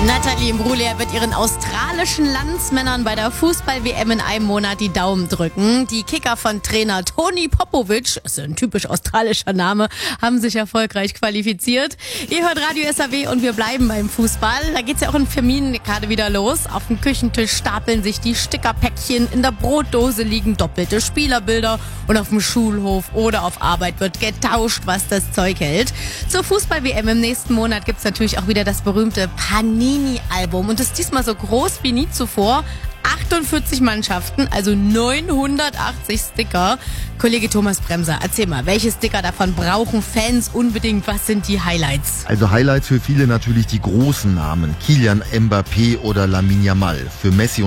Nathalie Imbruglia wird ihren australischen Landsmännern bei der Fußball-WM in einem Monat die Daumen drücken. Die Kicker von Trainer Tony Popovic, das ist ein typisch australischer Name, haben sich erfolgreich qualifiziert. Ihr hört Radio SAW und wir bleiben beim Fußball. Da geht's ja auch in Terminen gerade wieder los. Auf dem Küchentisch stapeln sich die Stickerpäckchen, in der Brotdose liegen doppelte Spielerbilder und auf dem Schulhof oder auf Arbeit wird getauscht, was das Zeug hält. Zur Fußball-WM im nächsten Monat gibt's natürlich auch wieder das berühmte Panini-Album und das ist diesmal so groß wie nie zuvor. 48 Mannschaften, also 980 Sticker. Kollege Thomas Bremser, erzähl mal, welche Sticker davon brauchen Fans unbedingt? Was sind die Highlights? Also Highlights für viele natürlich die großen Namen. Kylian Mbappé oder Lamine Yamal. Für Messi